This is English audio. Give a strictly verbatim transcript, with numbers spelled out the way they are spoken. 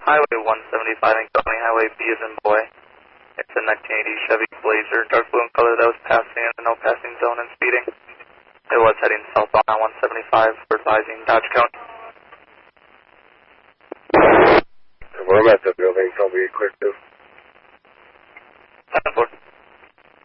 Highway one seventy-five and County Highway B as in boy. It's a nineteen eighty Chevy Blazer, dark blue in color that was passing in the no passing zone and speeding. It was heading southbound on one seventy-five for advising Dodge County. We're at the building, so I'll be quick too. ten four.